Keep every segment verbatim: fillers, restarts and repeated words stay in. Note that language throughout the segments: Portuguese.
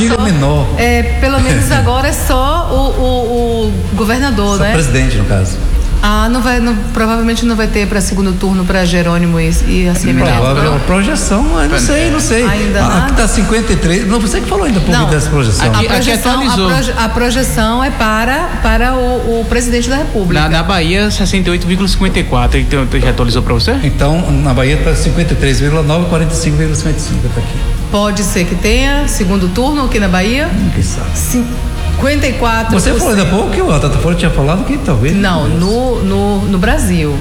auxílio é, só, é menor. É, pelo menos agora é só o, o, o governador, só né? O presidente, no caso. Ah, não vai, não, provavelmente não vai ter para segundo turno para Jerônimo e, e assim Provável, projeção, não sei, não sei. Ainda ah, aqui está cinquenta e três. Não, você que falou ainda um pouco dessa projeção. Aqui, a, projeção aqui a, proje, a projeção é para, para o, o presidente da República. Na, na Bahia, sessenta e oito vírgula cinquenta e quatro. Então, já atualizou para você? Então, na Bahia está cinquenta e três vírgula nove, quarenta e cinco vírgula cinquenta e cinco. Está aqui. Pode ser que tenha segundo turno aqui na Bahia? Quem sabe? Sim. cinquenta e quatro por cento. Você falou ainda pouco que o Datafolha tinha falado que talvez. Não, no, no, no Brasil.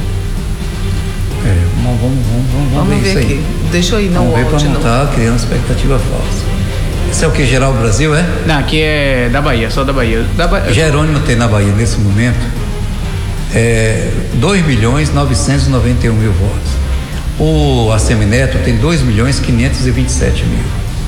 É, vamos, vamos, vamos, vamos, vamos ver, ver aqui. Aí. Deixa eu ir, não. Vamos ver para não estar criando expectativa falsa. Isso é o que? Geral Brasil, é? Não, aqui é da Bahia, só da Bahia. Da Bahia. Jerônimo tem na Bahia nesse momento é, dois milhões novecentos e noventa e um mil votos. O Assemineto tem dois milhões quinhentos e vinte e sete mil.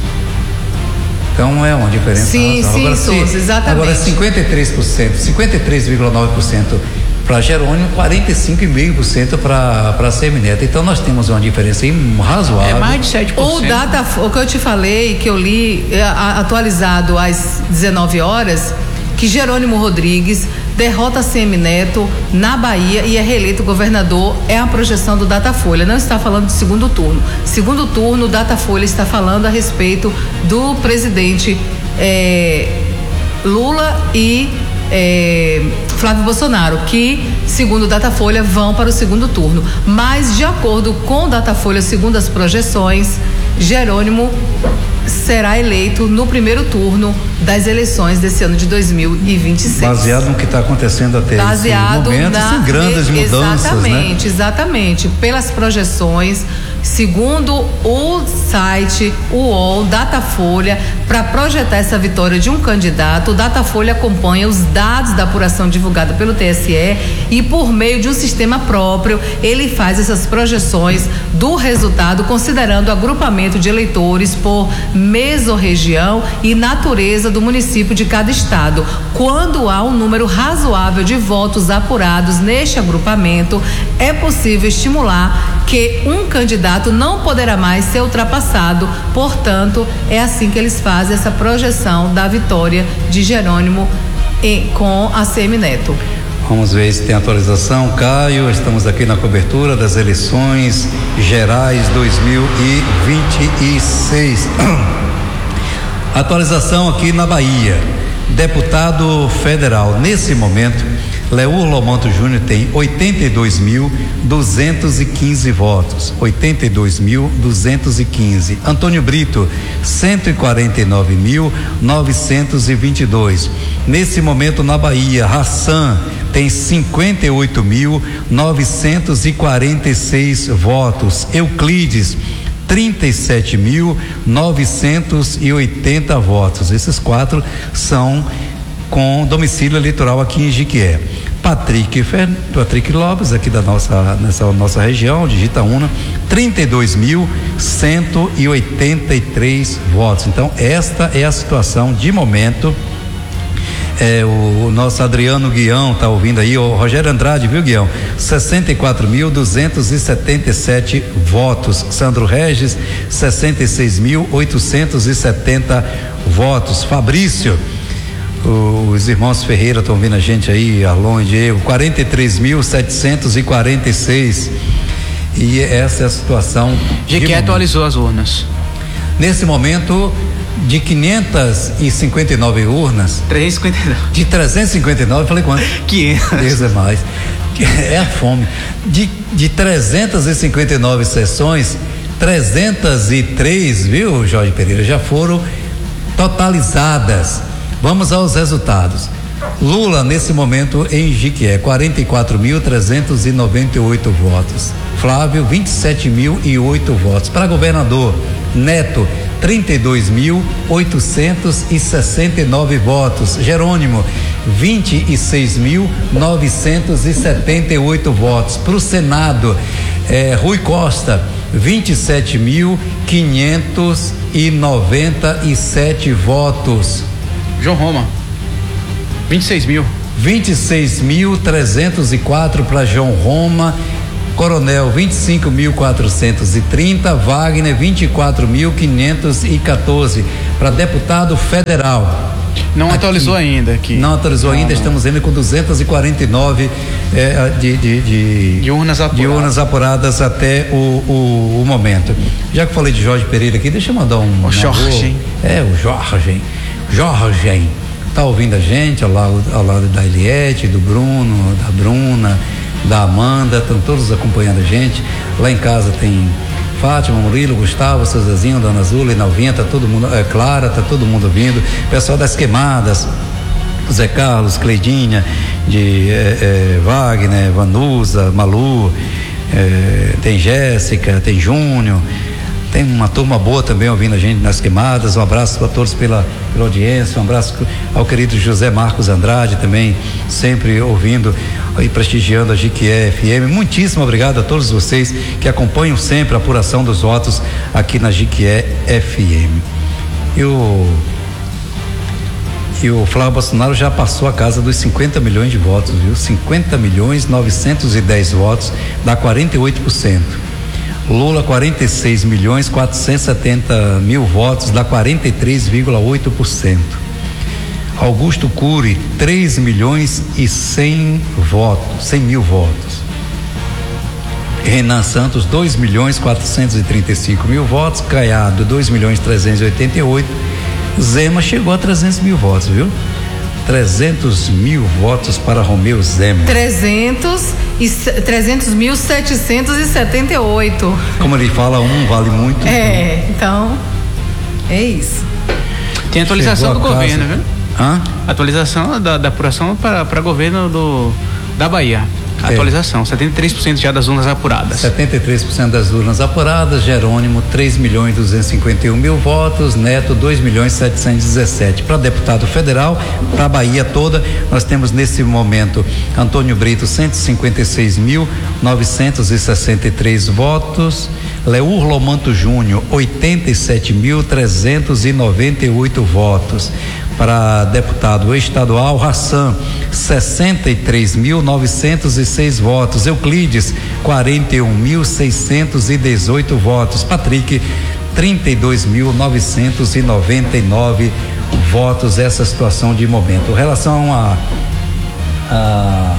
Então é uma diferença. Sim, sim, agora, Souza, se, exatamente. Agora cinquenta e três por cento, cinquenta e três vírgula nove por cento para Jerônimo, quarenta e cinco vírgula cinco por cento para a Semineto. Então nós temos uma diferença aí razoável. É mais de sete por cento. O data, o que eu te falei, que eu li atualizado às dezenove horas, que Jerônimo Rodrigues derrota Semineto na Bahia e é reeleito governador, é a projeção do Datafolha. Não está falando de segundo turno. Segundo turno, o Datafolha está falando a respeito do presidente é, Lula e é, Flávio Bolsonaro, que, segundo o Datafolha, vão para o segundo turno. Mas, de acordo com o Datafolha, segundo as projeções, Jerônimo será eleito no primeiro turno das eleições desse ano de dois mil e vinte e seis. Baseado no que está acontecendo até Baseado esse momento, na, sem grandes mudanças, exatamente, né? Exatamente, pelas projeções, segundo o site, o U O L, Datafolha, para projetar essa vitória de um candidato, o Datafolha acompanha os dados da apuração divulgada pelo T S E e, por meio de um sistema próprio, ele faz essas projeções do resultado, considerando o agrupamento de eleitores por mesorregião e natureza do município de cada estado. Quando há um número razoável de votos apurados neste agrupamento, é possível estimular que um candidato não poderá mais ser ultrapassado. Portanto, é assim que eles fazem essa projeção da vitória de Jerônimo em, com a Semineto. Vamos ver se tem atualização. Caio, estamos aqui na cobertura das eleições gerais dois mil e vinte e seis. Atualização aqui na Bahia. Deputado federal, nesse momento, Leur Lomanto Júnior tem oitenta e dois mil duzentos e quinze votos. oitenta e dois mil duzentos e quinze. Antônio Brito, cento e quarenta e nove mil novecentos e vinte e dois. Nesse momento, na Bahia, Hassan tem cinquenta e oito mil novecentos e quarenta e seis votos. Euclides, trinta e sete mil novecentos e oitenta votos. Esses quatro são com domicílio eleitoral aqui em Jiquié. Patrick, Fer... Patrick Lopes, aqui da nossa, nessa nossa região, de Itaúna, trinta e dois mil cento e oitenta e três votos. Então, esta é a situação de momento. É, o, o nosso Adriano Guião tá ouvindo aí, o Rogério Andrade, viu, Guião? sessenta e quatro mil duzentos e setenta e sete votos. Sandro Regis, sessenta e seis mil oitocentos e setenta votos. Fabrício, os irmãos Ferreira estão ouvindo a gente aí, Arlon e Diego, quarenta e três mil setecentos e quarenta e seis. E essa é a situação. De que atualizou as urnas. Nesse momento, de quinhentas e cinquenta e nove urnas. trezentos e cinquenta e nove. De trezentos e cinquenta e nove, falei quanto? quinhentas. Deus é mais. É a fome. De, de trezentas e cinquenta e nove sessões, trezentas e três, viu, Jorge Pereira, já foram totalizadas. Vamos aos resultados. Lula, nesse momento, em Jiquié, quarenta e quatro mil trezentos e noventa e oito votos. Flávio, vinte e sete mil e oito votos. Para governador, Neto, trinta e dois mil oitocentos e sessenta e nove votos. Jerônimo, vinte e seis mil novecentos e setenta e oito votos. Para o Senado, eh, Rui Costa, vinte e sete mil quinhentos e noventa e sete votos. João Roma, vinte e seis mil. vinte e seis mil trezentos e quatro para João Roma. Coronel, vinte e cinco mil quatrocentos e trinta. Wagner, vinte e quatro mil quinhentos e quatorze. Para deputado federal. Não aqui, atualizou ainda aqui. Não atualizou não, ainda, não. Estamos indo com duzentos e quarenta e nove é, de, de, de, de, urnas apuradas. de urnas apuradas até o, o, o momento. Já que falei de Jorge Pereira aqui, deixa eu mandar um. O Jorge. É, o Jorge. Jorge. Tá ouvindo a gente ao lado, ao lado da Eliette, do Bruno, da Bruna, da Amanda, estão todos acompanhando a gente. Lá em casa tem Fátima, Murilo, Gustavo, seu Zezinho, Dona Azul, Inalvinha, tá todo mundo, é Clara, tá todo mundo ouvindo. Pessoal das Queimadas, Zé Carlos, Cleidinha, de é, é, Wagner, Vanusa, Malu, é, tem Jéssica, tem Júnior, tem uma turma boa também ouvindo a gente nas Queimadas. Um abraço para todos pela, pela audiência, um abraço ao querido José Marcos Andrade também, sempre ouvindo e prestigiando a Jiquié F M. Muitíssimo obrigado a todos vocês que acompanham sempre a apuração dos votos aqui na Jiquié F M. E o, e o Flávio Bolsonaro já passou a casa dos cinquenta milhões de votos, viu? cinquenta milhões novecentos e dez votos, dá quarenta e oito por cento. Lula, quarenta e seis milhões quatrocentos e setenta mil votos, dá quarenta e três vírgula oito por cento. Augusto Cury, três milhões e cem votos, cem mil votos. Renan Santos, dois milhões quatrocentos e trinta e cinco mil votos. Caiado, dois milhões trezentos e oitenta e oito. Zema chegou a trezentos mil votos, viu? trezentos mil votos para Romeu Zema. trezentos mil setecentos e setenta e oito. Como ele fala, um vale muito. É, então, é isso. Tem atualização do governo, viu? Hã? Atualização da, da apuração para governo do, da Bahia. É. Atualização, setenta e três por cento já das urnas apuradas. setenta e três por cento das urnas apuradas. Jerônimo, três milhões duzentos e cinquenta e um mil votos. Neto, dois milhões setecentos e dezessete. Para deputado federal, para a Bahia toda, nós temos nesse momento Antônio Brito, cento e cinquenta e seis mil novecentos e sessenta e três votos. Leur Lomanto Júnior, oitenta e sete mil trezentos e noventa e oito votos. Para deputado estadual, Hassan, sessenta e três mil novecentos e seis votos. Euclides, quarenta e um mil seiscentos e dezoito votos. Patrick, trinta e dois mil novecentos e noventa e nove votos. Essa situação de momento. Em relação a, a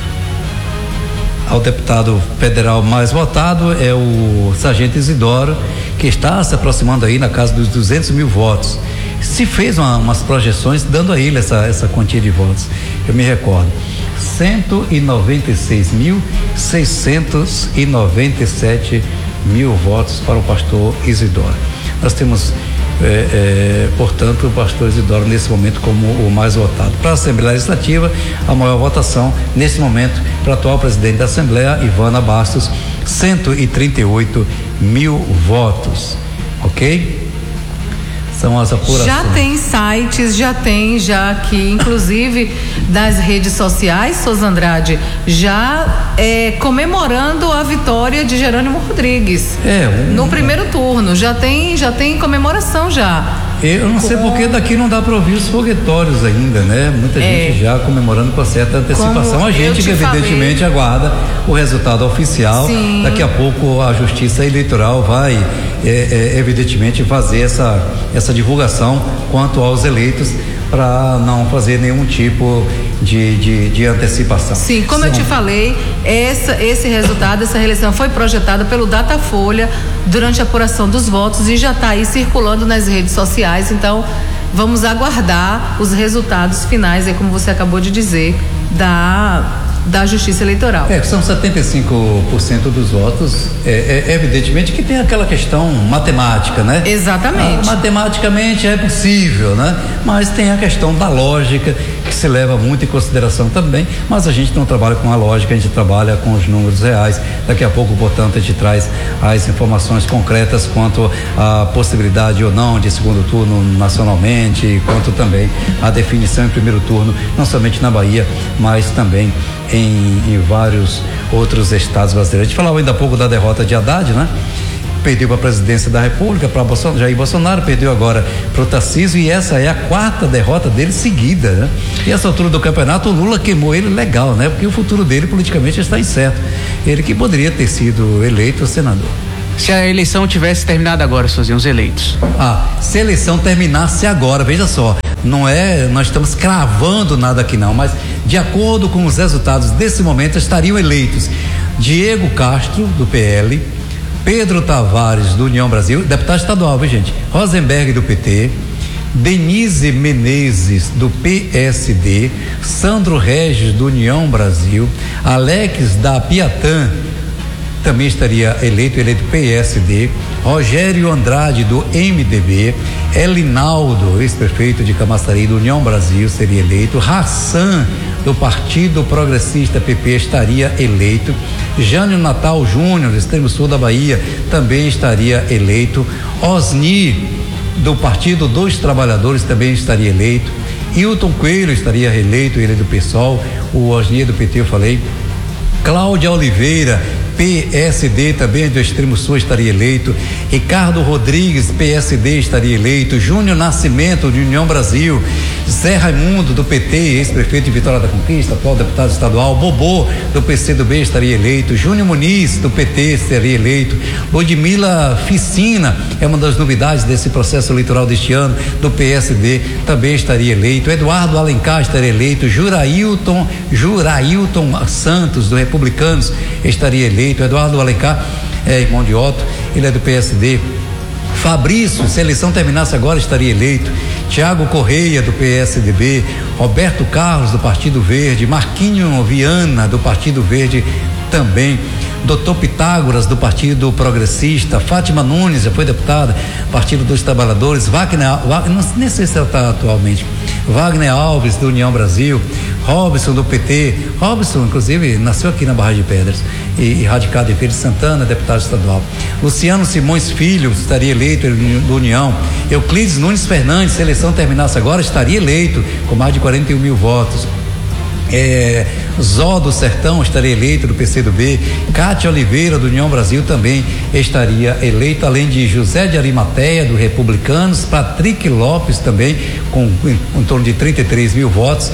ao deputado federal mais votado é o Sargento Isidoro, que está se aproximando aí na casa dos duzentos mil votos. Se fez uma, umas projeções dando a ele essa, essa quantia de votos, eu me recordo, cento e noventa e seis mil seiscentos e noventa e sete mil votos para o pastor Isidoro. Nós temos É, é, portanto, o pastor Isidoro nesse momento como o mais votado. Para a Assembleia Legislativa, a maior votação nesse momento para o atual presidente da Assembleia, Ivana Bastos, cento e trinta e oito mil votos, ok? São as apurações. Já tem sites, já tem, já aqui, inclusive das redes sociais, Souza Andrade, já é, comemorando a vitória de Jerônimo Rodrigues. É, um, no primeiro turno, já tem, já tem comemoração já. Eu não sei porque daqui não dá para ouvir os foguetórios ainda, né? Muita É. gente já comemorando com certa antecipação. Como A gente que eu te evidentemente falei. aguarda o resultado oficial. Sim. Daqui a pouco a Justiça Eleitoral vai é, é, evidentemente fazer essa, essa divulgação quanto aos eleitos para não fazer nenhum tipo de, de, de antecipação. Sim, como São... eu te falei, essa, esse resultado, essa reeleição foi projetada pelo Datafolha durante a apuração dos votos e já está aí circulando nas redes sociais, então vamos aguardar os resultados finais, aí, como você acabou de dizer, da, da Justiça Eleitoral. É, são setenta e cinco por cento dos votos, é, é evidentemente que tem aquela questão matemática, né? Exatamente. Ah, matematicamente é possível, né? Mas tem a questão da lógica, que se leva muito em consideração também, mas a gente não trabalha com a lógica, a gente trabalha com os números reais. Daqui a pouco, portanto, a gente traz as informações concretas quanto à possibilidade ou não de segundo turno nacionalmente, quanto também a definição em primeiro turno, não somente na Bahia, mas também em, em vários outros estados brasileiros. A gente falava ainda há pouco da derrota de Haddad, né? Perdeu para a presidência da República, para Jair Bolsonaro, perdeu agora para o Tarcísio, e essa é a quarta derrota dele seguida, né? E essa altura do campeonato, o Lula queimou ele legal, né? Porque o futuro dele politicamente está incerto. Ele que poderia ter sido eleito senador. Se a eleição tivesse terminado agora, sozinho, os eleitos. Ah, se a eleição terminasse agora, veja só, não é, nós estamos cravando nada aqui não, mas de acordo com os resultados desse momento estariam eleitos Diego Castro, do P L, Pedro Tavares, do União Brasil, deputado estadual, viu gente? Rosenberg, do P T, Denise Menezes, do P S D, Sandro Regis, do União Brasil, Alex da Piatã, também estaria eleito, eleito P S D, Rogério Andrade, do M D B, Elinaldo, ex-prefeito de Camaçari, do União Brasil, seria eleito, Hassan, do Partido Progressista P P, estaria eleito, Jânio Natal Júnior, do extremo sul da Bahia, também estaria eleito, Osni, do Partido dos Trabalhadores, também estaria eleito, Hilton Coelho estaria reeleito, ele é do PSOL, o Osni do P T eu falei, Cláudia Oliveira, P S D, também do extremo sul, estaria eleito, Ricardo Rodrigues, P S D, estaria eleito, Júnior Nascimento, de União Brasil, Zé Raimundo, do P T, ex-prefeito de Vitória da Conquista, atual deputado estadual, Bobô, do P C do B, estaria eleito, Júnior Muniz, do P T, estaria eleito, Ludmila Ficina, é uma das novidades desse processo eleitoral deste ano, do P S D, também estaria eleito, Eduardo Alencar estaria eleito, Jurailton, Jurailton Santos, do Republicanos, estaria eleito, Eduardo Alencar é irmão de Otto, ele é do P S D, Fabrício, se a eleição terminasse agora, estaria eleito, Tiago Correia, do P S D B, Roberto Carlos, do Partido Verde, Marquinho Viana, do Partido Verde também, doutor Pitágoras, do Partido Progressista, Fátima Nunes, já foi deputada, Partido dos Trabalhadores, Wagner, Wagner não, nem sei se ela está atualmente, Wagner Alves, do União Brasil, Robson, do P T, Robson, inclusive, nasceu aqui na Barra de Pedras e, e radicado em Feira de Santana, deputado estadual. Luciano Simões Filho estaria eleito do União. Euclides Nunes Fernandes, se a eleição terminasse agora, estaria eleito com mais de quarenta e um mil votos. É, Zó do Sertão estaria eleito, do P C do B, Cátia Oliveira, do União Brasil, também estaria eleito, além de José de Arimateia, do Republicanos, Patrick Lopes também, com em, em torno de trinta e três mil votos,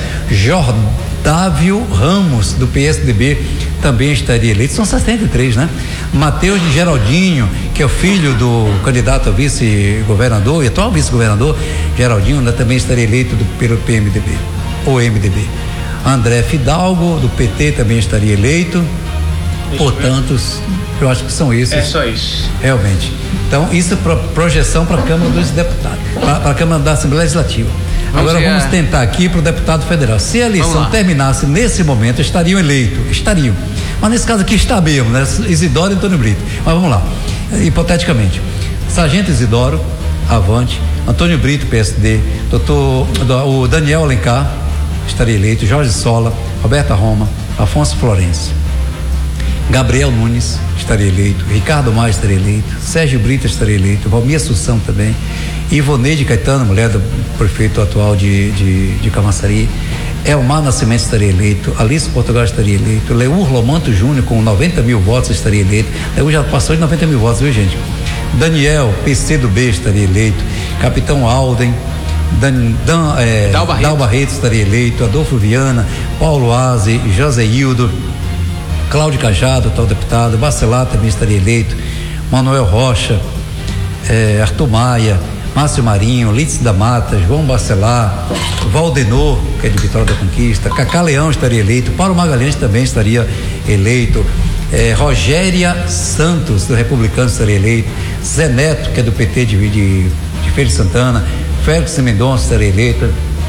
Jordávio Ramos, do P S D B, também estaria eleito, são sessenta e três, né? Mateus de Geraldinho, que é o filho do candidato a vice-governador e atual vice-governador, Geraldinho, né, também estaria eleito do, pelo P M D B, ou M D B. André Fidalgo, do P T, também estaria eleito. Deixa Portanto, eu, eu acho que são esses. É só isso. Realmente. Então, isso é pro, projeção para a Câmara dos Deputados, para a Câmara da Assembleia Legislativa. Vamos Agora vamos a... tentar aqui para o deputado federal. Se a eleição terminasse nesse momento, estariam eleitos. Estariam. Mas nesse caso aqui está mesmo, né? Isidoro e Antônio Brito. Mas vamos lá. Hipoteticamente. Sargento Isidoro, Avante. Antônio Brito, P S D. Doutor, o Daniel Alencar estaria eleito, Jorge Sola, Roberta Roma, Afonso Florencio, Gabriel Nunes estaria eleito, Ricardo Maia estaria eleito, Sérgio Brito estaria eleito, Valmir Assunção também, Ivoneide Caetano, mulher do prefeito atual de, de, de Camaçari, Elmar Nascimento estaria eleito, Alice Portugal estaria eleito, Leur Lomanto Júnior com noventa mil votos estaria eleito, Leur já passou de noventa mil votos, viu gente? Daniel, P C do B estaria eleito, Capitão Alden, Dan, Dan, é, Dal, Barreto. Dal Barreto estaria eleito, Adolfo Viana, Paulo Aze, José Hildo, Cláudio Cajado, tal deputado, Bacelar também estaria eleito, Manuel Rocha, é, Arthur Maia, Márcio Marinho, Lídice da Mata, João Bacelar, Valdenor, que é de Vitória da Conquista, Cacá Leão estaria eleito, Paulo Magalhães também estaria eleito, é, Rogéria Santos, do Republicano, estaria eleito, Zé Neto, que é do P T de, de, de Feira de Santana, Félix Mendonça estaria eleito.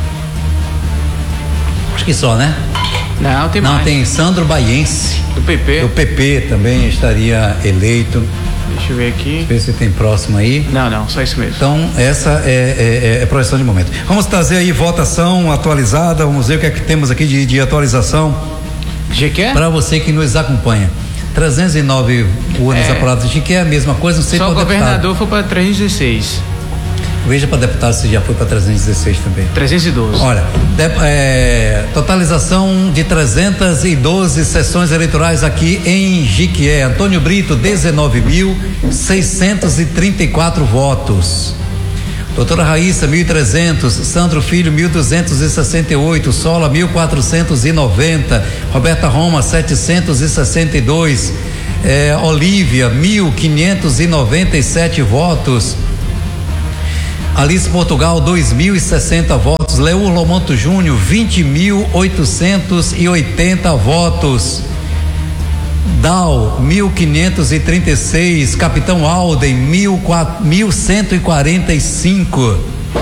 Acho que só, né? Não, tem Não, mais. tem Sandro Baiense. Do P P. Do P P também estaria eleito. Deixa eu ver aqui. Ver se tem próximo aí. Não, não, só isso mesmo. Então, essa é, é, é projeção de momento. Vamos trazer aí votação atualizada. Vamos ver o que é que temos aqui de, de atualização. G Q? Para você que nos acompanha. trezentos e nove urnas é. apuradas de G Q é a mesma coisa, não sei só para o governador deputado. foi para trezentos e dezesseis. Veja para deputado se já foi para trezentos e dezesseis também. trezentos e doze. Olha, de, é, totalização de trezentas e doze sessões eleitorais aqui em Jiquié. Antônio Brito, dezenove mil seiscentos e trinta e quatro votos. Doutora Raíssa, mil e trezentos. Sandro Filho, mil duzentos e sessenta e oito. Sola, mil quatrocentos e noventa. Roberta Roma, setecentos e sessenta e dois. É, Olívia, mil quinhentos e noventa e sete votos. Alice Portugal, dois mil e sessenta votos. Leur Lomanto Júnior, vinte mil oitocentos e oitenta votos. Dal, mil quinhentos e trinta e seis. Capitão Alden, mil cento e quarenta e cinco.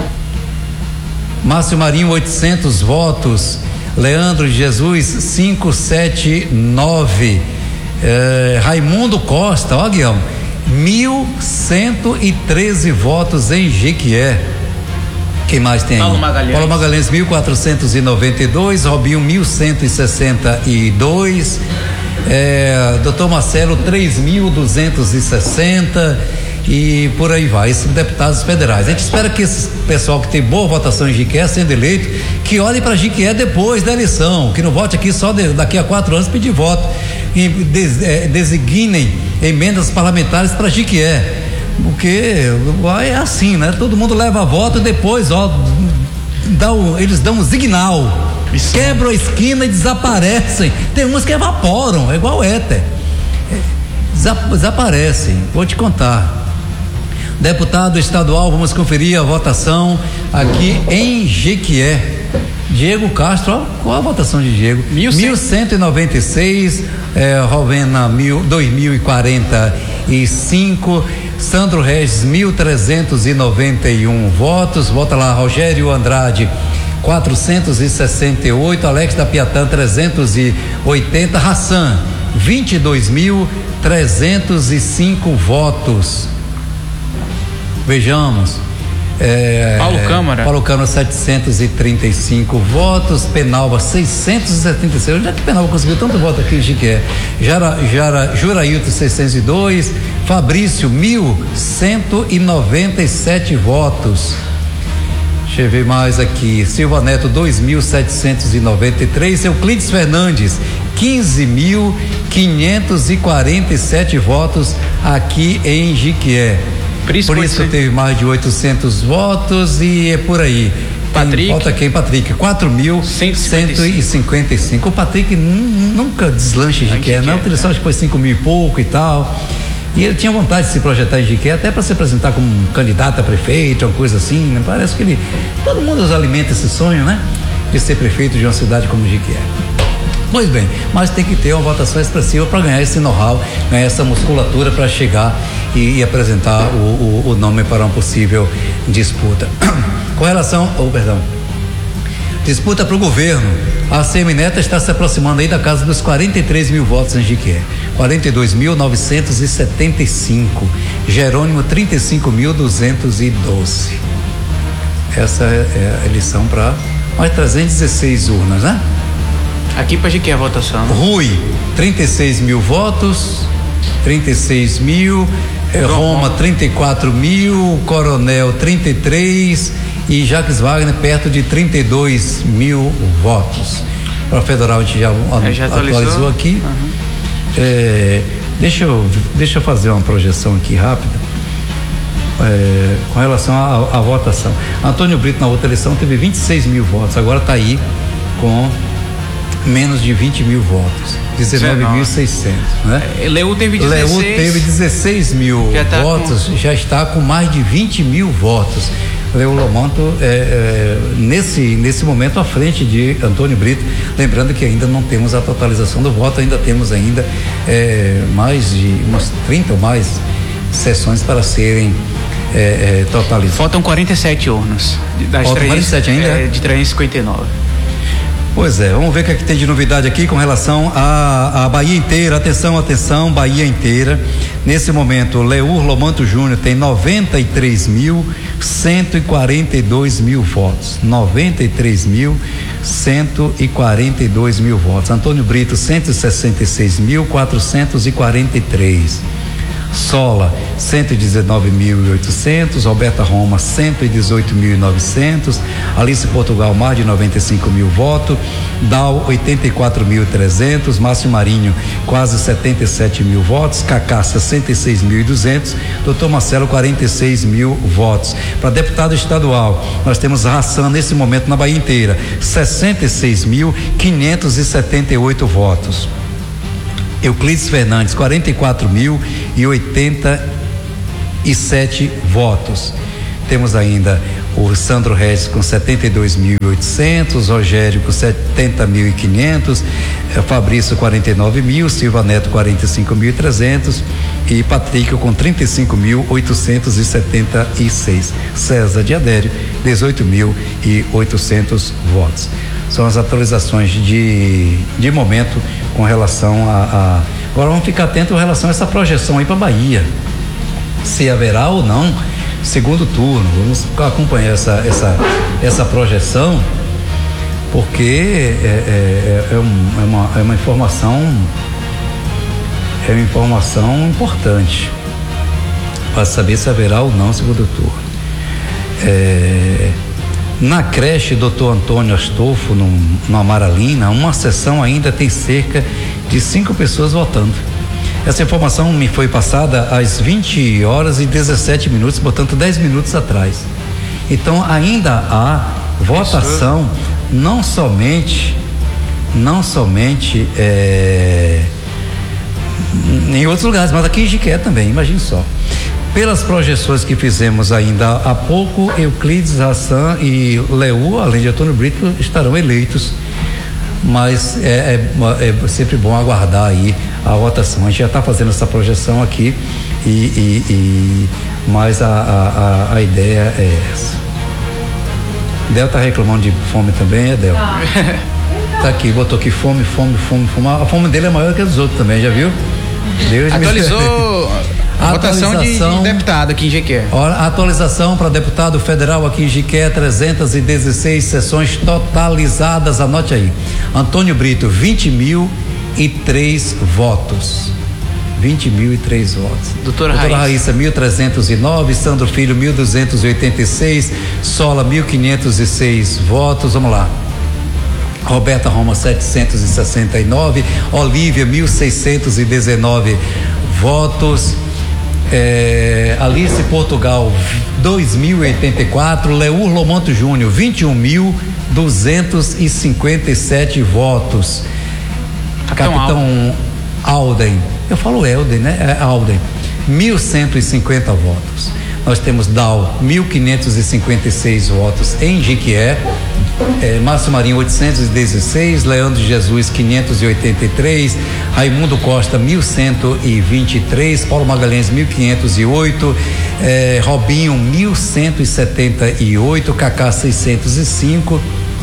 Márcio Marinho, oitocentos votos. Leandro Jesus, quinhentos e setenta e nove. É, Raimundo Costa, ó, Guião, mil cento e treze votos em Jequié. Quem mais tem? Paulo Magalhães. Paulo Magalhães, mil quatrocentos e noventa e dois. Robinho, mil cento e sessenta e dois. É, doutor Marcelo, três mil duzentos e sessenta. E por aí vai, esses deputados federais. A gente espera que esse pessoal que tem boa votação em Jequié, sendo eleito, que olhe para Jequié depois da eleição, que não vote aqui só de, daqui a quatro anos pedir voto, e des, é, designem emendas parlamentares para Jequié, porque é assim, né? Todo mundo leva voto e depois, ó, dá um, eles dão um signal, Isso. quebram a esquina e desaparecem. Tem uns que evaporam, é igual o éter, desaparecem. Vou te contar. Deputado estadual, vamos conferir a votação aqui em Jequié. Diego Castro, ó, qual a votação de Diego? mil cento e noventa e seis. É, Rovena, dois mil e quarenta e cinco. Sandro Regis, mil trezentos e noventa e um votos. Vota lá, Rogério Andrade, quatrocentos e sessenta e oito. Alex da Piatã, trezentos e oitenta. Hassan, vinte e dois mil trezentos e cinco votos. Vejamos. É, Paulo Câmara. Paulo Câmara, setecentos e trinta e cinco votos. Penalva, seiscentos e setenta e seis. Onde é que Penalva conseguiu tanto voto aqui em Jequié? Jara, Jara, Jurailton, seiscentos e dois. Fabrício, mil cento e noventa e sete votos. Deixa eu ver mais aqui. Silva Neto, dois mil setecentos e noventa e três. Euclides Fernandes, quinze mil quinhentos e quarenta e sete votos aqui em Jequié. Por isso teve mais de oitocentos votos e é por aí. Patrick. Falta quem? Patrick, quatro mil cento e cinquenta e cinco. O Patrick nunca deslancha em Jequié, não, ele só foi cinco mil e pouco e tal. E ele tinha vontade de se projetar em Jequié, até para se apresentar como um candidato a prefeito, uma coisa assim, né? Parece que ele, todo mundo alimenta esse sonho, né? De ser prefeito de uma cidade como Jequié. Pois bem, mas tem que ter uma votação expressiva para ganhar esse know-how, ganhar essa musculatura para chegar e, e apresentar o, o, o nome para uma possível disputa. Com relação, oh, perdão, disputa para o governo, a Semineto está se aproximando aí da casa dos quarenta e três mil votos em Jequié, quarenta e dois mil novecentos e setenta e cinco. Jerônimo, trinta e cinco mil duzentos e doze. Essa é a eleição para mais trezentas e dezesseis urnas, né? Aqui para Jequié a votação. Rui, trinta e seis mil votos, trinta e seis mil. É, Roma, trinta e quatro mil. Coronel, trinta e três. E Jacques Wagner, perto de trinta e dois mil votos. Para o federal, a gente já, é, já atualizou. atualizou aqui. Uhum. É, deixa, eu, deixa eu fazer uma projeção aqui rápida. É, com relação à votação. Antônio Brito, na outra eleição, teve vinte e seis mil votos. Agora está aí com menos de vinte mil votos, dezenove mil e seiscentos, né? Leur teve dezesseis. Leur teve dezesseis mil já tá votos, com... já está com mais de vinte mil votos. Leur Lomanto é, é, nesse, nesse momento à frente de Antônio Brito, lembrando que ainda não temos a totalização do voto, ainda temos ainda é, mais de umas trinta ou mais sessões para serem é, é, totalizadas. Faltam quarenta e sete urnas. Das Faltam quarenta e sete ainda? É, de trezentos e cinquenta e nove. Pois é, vamos ver o que, é que tem de novidade aqui com relação à, à Bahia inteira. Atenção, atenção, Bahia inteira. Nesse momento, Leur Lomanto Júnior tem noventa e três mil cento e quarenta e dois mil votos. noventa e três mil cento e quarenta e dois mil votos. Antônio Brito, cento e sessenta e seis mil quatrocentos e quarenta e três. Sola, cento e dezenove mil e oitocentos. Roberta Roma, cento e dezoito mil e novecentos. Alice Portugal, mais de noventa e cinco mil votos. Dal, oitenta e quatro mil e trezentos. Márcio Marinho, quase setenta e sete mil votos. Cacá, sessenta e seis mil e duzentos. Doutor Marcelo, quarenta e seis mil votos. Para deputado estadual, nós temos Hassan nesse momento na Bahia inteira, sessenta e seis mil quinhentos e setenta e oito votos. Euclides Fernandes, quarenta e quatro mil e oitenta e sete votos. Temos ainda o Sandro Regis com setenta e dois mil e oitocentos, Rogério com setenta mil e quinhentos, Fabrício quarenta e nove mil, Silva Neto quarenta e cinco mil e trezentos e Patrick com trinta e cinco mil oitocentos e setenta e seis. César de Adério, dezoito mil e oitocentos votos. São as atualizações de, de momento com relação a, a. Agora vamos ficar atentos em relação a essa projeção aí para Bahia. Se haverá ou não segundo turno. Vamos acompanhar essa, essa, essa projeção, porque é, é, é, um, é, uma, é uma informação é uma informação importante para saber se haverá ou não segundo turno. É, na creche doutor Antônio Astolfo, no, no Amaralina, uma sessão ainda tem cerca de cinco pessoas votando. Essa informação me foi passada às vinte horas e dezessete minutos, portanto dez minutos atrás. Então ainda há votação, não somente, não somente é, em outros lugares, mas aqui em Jiqué também, imagine só. Pelas projeções que fizemos ainda há pouco, Euclides, Hassan e Leu, além de Antônio Brito, estarão eleitos. Mas é, é, é sempre bom aguardar aí a votação. A gente já está fazendo essa projeção aqui e, e, e mas a, a, a ideia é essa. Del tá reclamando de fome também, é Del? Tá. Tá aqui, botou aqui fome, fome, fome, fome. A fome dele é maior que a dos outros também, já viu? Deus Atualizou a votação de, de deputado aqui em Jiqué. A atualização para deputado federal aqui em Jiqué, trezentas e dezesseis sessões totalizadas, anote aí. Antônio Brito, vinte mil e três votos. vinte mil e três votos. Doutora, Doutora Raíssa. Raíssa, mil trezentos e nove, Sandro Filho, mil duzentos e oitenta e seis, Sola, mil quinhentos e seis votos. Vamos lá. Roberta Roma, setecentos e sessenta e nove, Olívia, mil seiscentos e dezenove votos. É, Alice Portugal, dois mil e oitenta e quatro, Leur Lomonto Júnior, vinte e um mil duzentos e cinquenta e sete votos. Capitão, Capitão Alden, eu falo Elden, né? É Alden, mil cento e cinquenta votos. Nós temos Dal, mil quinhentos e cinquenta e seis votos em Jiquié. É, Márcio Marinho, oitocentos e dezesseis, Leandro Jesus, quinhentos e oitenta e três, Raimundo Costa, mil cento e vinte e três, Paulo Magalhães, mil quinhentos e oito, é, Robinho, mil cento e setenta e oito, Cacá, seiscentos e cinco,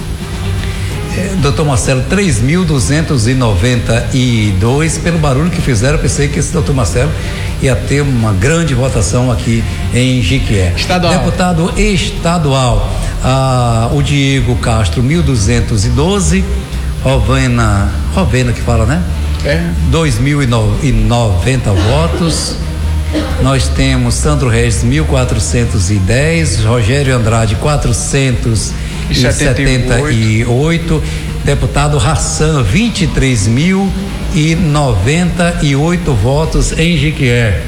é, doutor Marcelo, três mil duzentos e noventa e dois. Pelo barulho que fizeram, eu pensei que esse doutor Marcelo ia ter uma grande votação aqui em Jiquié. Estadual. Deputado estadual. Ah, o Diego Castro, mil duzentos e doze, Rovena, Rovena que fala, né? É. dois mil e noventa votos. Nós temos Sandro Regis, mil quatrocentos e dez, Rogério Andrade, quatrocentos e setenta e oito, deputado Hassan, vinte e três mil e noventa e oito votos em Jiquié.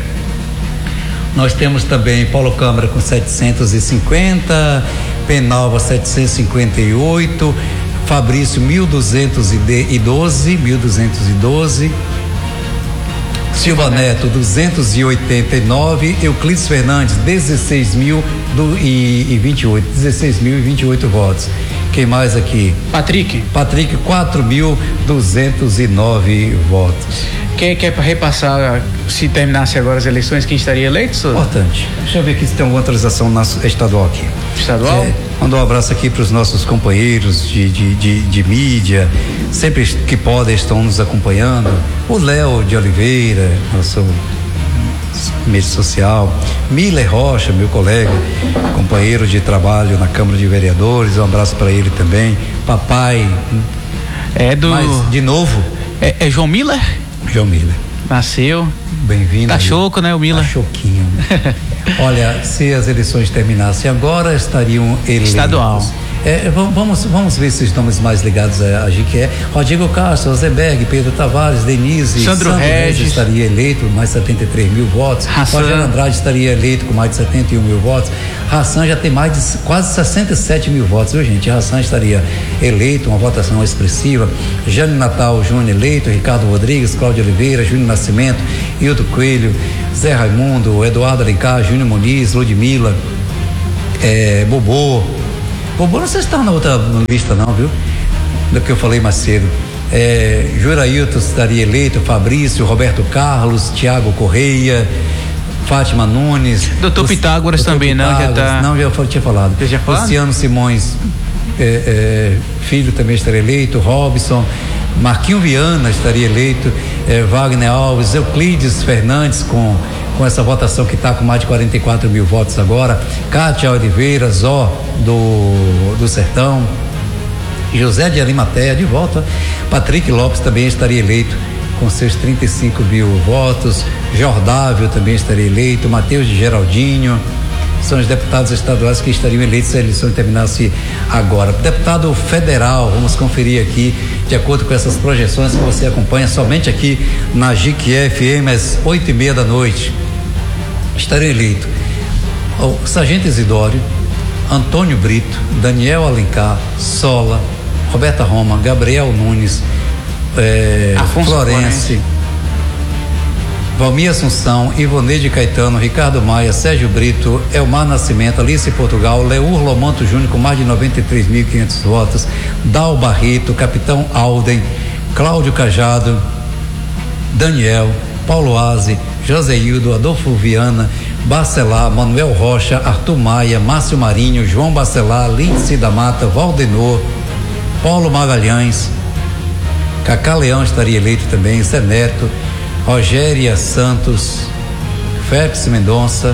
Nós temos também Paulo Câmara com setecentos e cinquenta, Penalva setecentos e cinquenta e oito, Fabrício mil duzentos e doze, mil duzentos e doze, Silva Neto duzentos e oitenta e nove, Euclides Fernandes dezesseis mil e vinte e oito, dezesseis mil e vinte e oito votos. Quem mais aqui? Patrick. Patrick, quatro mil duzentos e nove votos. Quem quer repassar, se terminasse agora as eleições, quem estaria eleito? Importante. Deixa eu ver aqui se tem alguma atualização na, estadual aqui. Estadual? É, mandar um abraço aqui para os nossos companheiros de, de, de, de mídia, sempre que podem estão nos acompanhando. O Léo de Oliveira, nosso mídia social, Miller Rocha, meu colega, companheiro de trabalho na Câmara de Vereadores, um abraço para ele também. Papai. É do. Mas, de novo. É, é João Miller? João Miller. Nasceu. Bem-vindo. Tá choco, né, o Miller? Tá choquinho. Olha, se as eleições terminassem agora, estariam eleitos. Estadual. É, vamos, vamos ver esses nomes mais ligados a, a Jequié. Rodrigo Castro, Rosenberg, Pedro Tavares, Denise, Sandro, Sandro Regis. Regis estaria eleito com mais de setenta e três mil votos. Rogério Andrade estaria eleito com mais de setenta e um mil votos. Hassan já tem mais de quase sessenta e sete mil votos, viu, gente? Hassan estaria eleito, uma votação expressiva. Jane Natal Júnior eleito, Ricardo Rodrigues, Cláudio Oliveira, Júnior Nascimento, Hildo Coelho, Zé Raimundo, Eduardo Alencar, Júnior Muniz, Ludmila, é, Bobô. Bobô não sei se está na outra lista não, viu? Do que eu falei mais cedo. É, Jurailton estaria eleito, Fabrício, Roberto Carlos, Tiago Correia, Fátima Nunes. Doutor Pitágoras também, Pitágoras, não? Já tá... Não, já eu tinha falado. Você já falou? Luciano Simões, é, é, filho também estaria eleito, Robson, Marquinho Viana estaria eleito, é, Wagner Alves, Euclides Fernandes com, com essa votação que está com mais de quarenta e quatro mil votos agora, Cátia Oliveira, Zó do, do Sertão, José de Arimateia de volta, Patrick Lopes também estaria eleito com seus trinta e cinco mil votos, Jordávio também estaria eleito, Matheus de Geraldinho, são os deputados estaduais que estariam eleitos se a eleição terminasse agora. Deputado federal, vamos conferir aqui, de acordo com essas projeções que você acompanha somente aqui na Jequié F M às oito e meia da noite. Estaria eleito o Sargento Isidório, Antônio Brito, Daniel Alencar, Sola, Roberta Roma, Gabriel Nunes, é, Florence, Valmir Assunção, Ivoneide Caetano, Ricardo Maia, Sérgio Brito, Elmar Nascimento, Alice Portugal, Leur Lomanto Júnior com mais de noventa e três mil e quinhentos votos, Dal Barreto, Capitão Alden, Cláudio Cajado, Daniel, Paulo Aze, Joséildo, Adolfo Viana, Bacelar, Manuel Rocha, Arthur Maia, Márcio Marinho, João Bacelar, Lindsay da Mata, Valdenor, Paulo Magalhães, Cacá Leão estaria eleito também, Zé Neto, Rogéria Santos, Félix Mendonça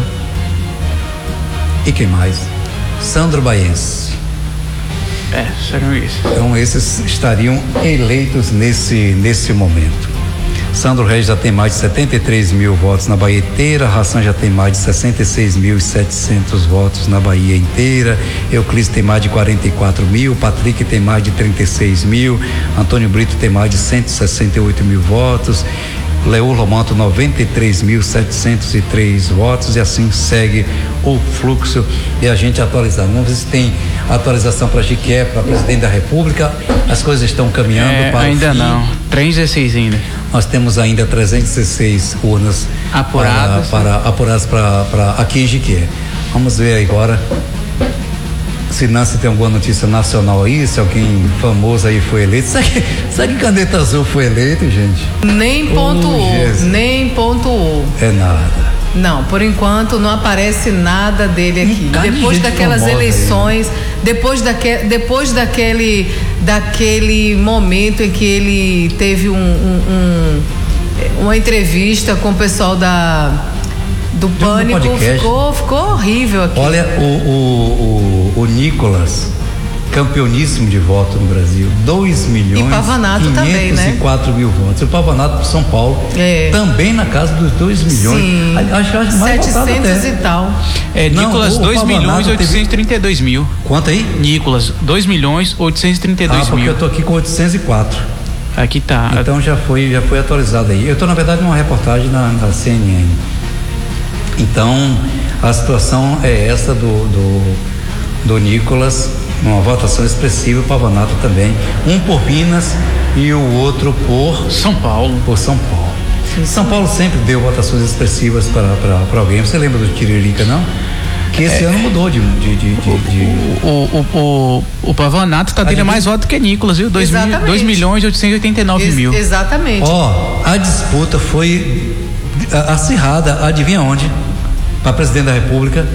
e quem mais? Sandro Baense. É, seriam isso. Então esses estariam eleitos nesse, nesse momento. Sandro Reis já tem mais de setenta e três mil votos na Bahia inteira, Hassan já tem mais de sessenta e seis mil e setecentos votos na Bahia inteira, Euclides tem mais de quarenta e quatro mil, Patrick tem mais de trinta e seis mil, Antônio Brito tem mais de cento e sessenta e oito mil votos, Leur Lomanto noventa e três mil setecentos e três votos, e assim segue o fluxo e a gente atualizar. Vamos ver se tem atualização para Jequié, para presidente da República. As coisas estão caminhando é, para ainda o fim. não, trezentos e dezesseis ainda. Nós temos ainda trezentas e dezesseis urnas apuradas para, para, apuradas para, para aqui em Jequié. Vamos ver agora se Nancy tem alguma notícia nacional aí, se alguém famoso aí foi eleito. Será que, será que Caneta Azul foi eleito, gente? Nem pontuou, oh, nem pontuou. É nada. Não, por enquanto não aparece nada dele aqui. Cara, depois daquelas eleições, aí, né? depois, daque, depois daquele, daquele momento em que ele teve um, um, um, uma entrevista com o pessoal da do de Pânico, ficou, ficou horrível aqui. Olha, o, o, o, o Nicolas, campeoníssimo de voto no Brasil, dois milhões e Pavanato também, né? quinhentos e quatro mil votos. O Pavanato de São Paulo é. também na casa dos dois milhões. Sim. Acho, acho mais setecentos e tal. É, Nicolas, dois milhões oitocentos e trinta e dois mil. Quanto aí? Nicolas, dois milhões oitocentos e trinta e dois ah, porque mil. eu tô aqui com oitocentos e quatro. Aqui tá. Então já foi, já foi atualizado aí. Eu tô, na verdade, numa reportagem na, na C N N. Então, a situação é essa do, do, do Nicolas, uma votação expressiva, o Pavanato também, um por Minas e o outro por São Paulo. Por São Paulo. Sim, São Paulo sempre deu votações expressivas para alguém. Você lembra do Tiririca, não? Que esse é, ano mudou de. de, de, de, de... O, o, o, o Pavanato está tendo mais votos que Nicolas, viu? dois milhões e oitocentos e oitenta e nove mil. Exatamente. Ó, a disputa foi acirrada, adivinha onde? Para presidente da República,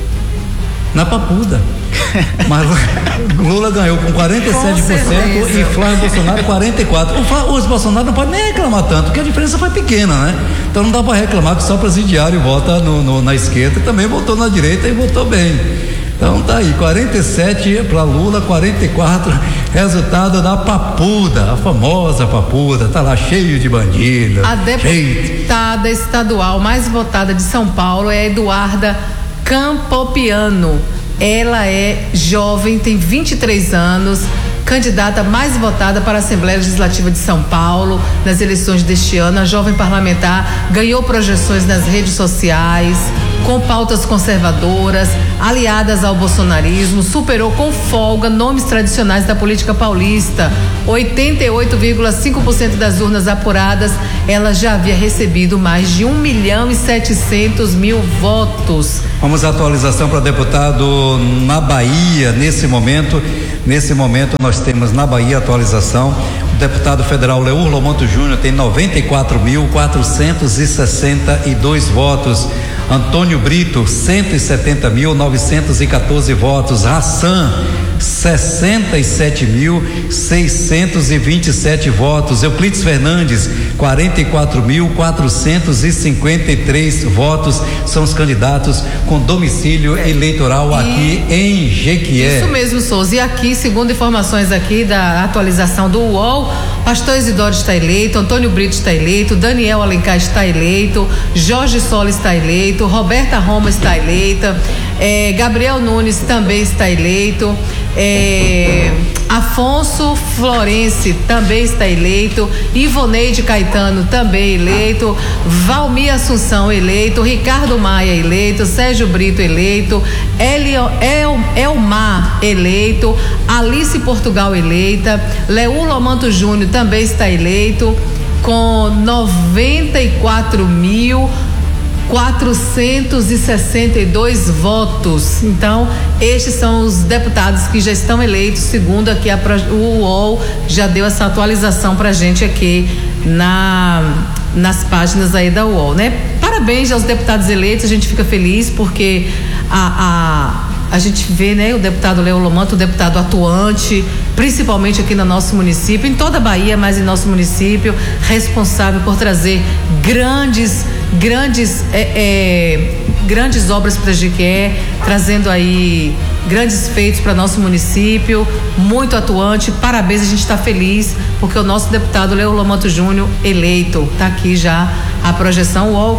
na Papuda. Mas Lula ganhou com quarenta e sete por cento e Flávio Bolsonaro quarenta e quatro por cento. Os Bolsonaro não pode nem reclamar tanto, porque a diferença foi pequena, né? Então não dá para reclamar que só o presidiário vota no, no, na esquerda, também votou na direita e votou bem. Então tá aí, quarenta e sete para Lula, quarenta e quatro resultado da Papuda, a famosa Papuda, tá lá cheio de bandido. A deputada estadual mais votada de São Paulo é Eduarda Campopiano. Ela é jovem, tem vinte e três anos, candidata mais votada para a Assembleia Legislativa de São Paulo nas eleições deste ano. A jovem parlamentar ganhou projeções nas redes sociais, com pautas conservadoras, aliadas ao bolsonarismo, superou com folga nomes tradicionais da política paulista. oitenta e oito vírgula cinco por cento das urnas apuradas, ela já havia recebido mais de um milhão e setecentos mil votos. Vamos à atualização para deputado na Bahia. Nesse momento, nesse momento nós temos na Bahia atualização. O deputado federal Leur Lomanto Júnior tem noventa e quatro mil quatrocentos e sessenta e dois votos. Antônio Brito, cento e setenta mil novecentos e quatorze votos. Hassan, sessenta e sete mil seiscentos e vinte e sete votos. Euclides Fernandes, quarenta e quatro mil quatrocentos e cinquenta e três votos. São os candidatos com domicílio eleitoral aqui e em Jequié. Isso mesmo, Souza. E aqui, segundo informações aqui da atualização do U O L, Pastor Isidoro está eleito, Antônio Brito está eleito, Daniel Alencar está eleito, Jorge Sola está eleito, Roberta Roma está eleita, eh, Gabriel Nunes também está eleito, eh, Afonso Florense também está eleito, Ivoneide Caetano também eleito, Valmir Assunção eleito, Ricardo Maia eleito, Sérgio Brito eleito, Elio, El, Elmar eleito, Alice Portugal eleita, Leur Lomanto Júnior também está eleito, com noventa e quatro mil quatrocentos e sessenta e dois votos. Então, estes são os deputados que já estão eleitos, segundo aqui a, o U O L já deu essa atualização pra gente aqui na, nas páginas aí da U O L, né? Parabéns aos deputados eleitos, a gente fica feliz porque a, a, a gente vê, né, o deputado Leur Lomanto, o deputado atuante, principalmente aqui no nosso município, em toda a Bahia, mas em nosso município, responsável por trazer grandes grandes é, é, grandes obras para Jequié, trazendo aí grandes feitos para nosso município, muito atuante. Parabéns, a gente está feliz porque o nosso deputado Leur Lomanto Júnior eleito, está aqui já a projeção. O